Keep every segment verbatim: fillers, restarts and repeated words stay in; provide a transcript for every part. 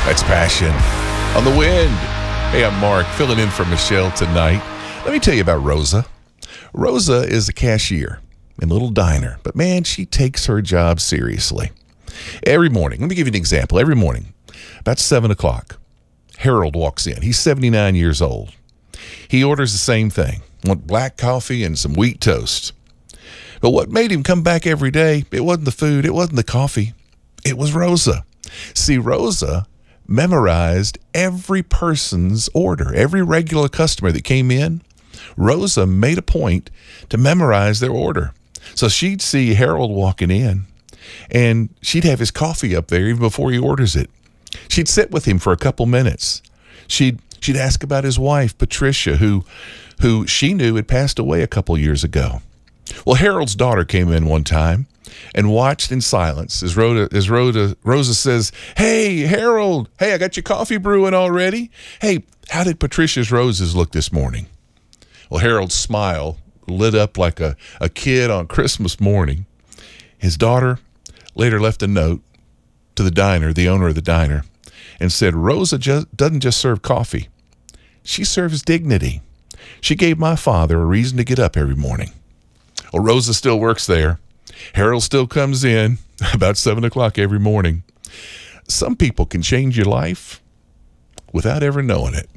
That's Passion on the Wind. Hey, I'm Mark, filling in for Michelle tonight. Let me tell you about Rosa. Rosa is a cashier in a little diner, but man, she takes her job seriously. Every morning, let me give you an example. Every morning, about seven o'clock, Harold walks in. He's seventy-nine years old. He orders the same thing, want black coffee and some wheat toast. But what made him come back every day, it wasn't the food, it wasn't the coffee, it was Rosa. See, Rosa memorized every person's order. Every regular customer that came in, Rosa made a point to memorize their order. So she'd see Harold walking in, and she'd have his coffee up there even before he orders it. She'd sit with him for a couple minutes. She'd she'd ask about his wife, Patricia, who who she knew had passed away a couple years ago. Well, Harold's daughter came in one time and watched in silence as Rhoda, as Rhoda, Rosa says, "Hey, Harold, hey, I got your coffee brewing already. Hey, how did Patricia's roses look this morning?" Well, Harold's smile lit up like a, a kid on Christmas morning. His daughter later left a note to the diner, the owner of the diner, and said, "Rosa just doesn't just serve coffee. She serves dignity. She gave my father a reason to get up every morning." Well, Rosa still works there. Harold still comes in about seven o'clock every morning. Some people can change your life without ever knowing it.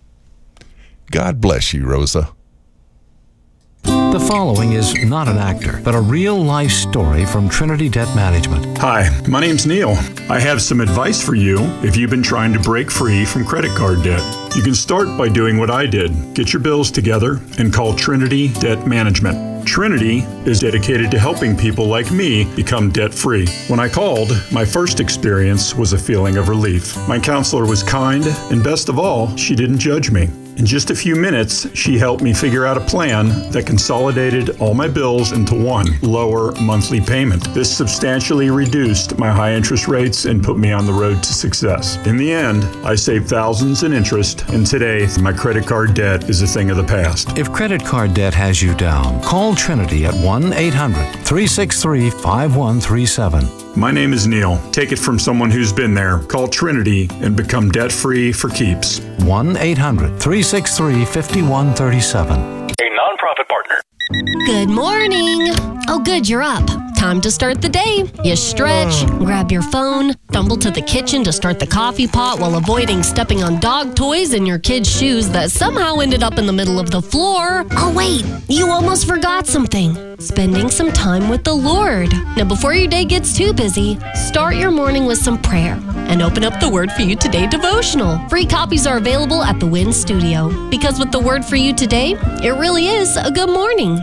God bless you, Rosa. The following is not an actor, but a real-life story from Trinity Debt Management. Hi, my name's Neil. I have some advice for you if you've been trying to break free from credit card debt. You can start by doing what I did. Get your bills together and call Trinity Debt Management. Trinity is dedicated to helping people like me become debt-free. When I called, my first experience was a feeling of relief. My counselor was kind, and best of all, she didn't judge me. In just a few minutes, she helped me figure out a plan that consolidated all my bills into one lower monthly payment. This substantially reduced my high interest rates and put me on the road to success. In the end, I saved thousands in interest, and today, my credit card debt is a thing of the past. If credit card debt has you down, call Trinity at one eight hundred, three six three, five one three seven. My name is Neil. Take it from someone who's been there. Call Trinity and become debt-free for keeps. one eight hundred, three six three, five one three seven. A nonprofit partner. Good morning. Oh, good, you're up. Time to start the day. You stretch, grab your phone, stumble to the kitchen to start the coffee pot while avoiding stepping on dog toys and your kids' shoes that somehow ended up in the middle of the floor. Oh, wait, you almost forgot something. Spending some time with the Lord. Now, before your day gets too busy, start your morning with some prayer and open up the Word for You Today devotional. Free copies are available at the Win Studio, because with the Word for You Today, it really is a good morning.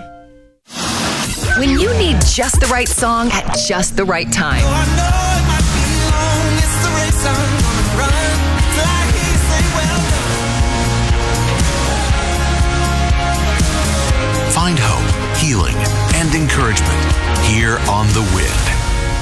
When you need just the right song at just the right time. Find hope, healing, and encouragement here on The Wind.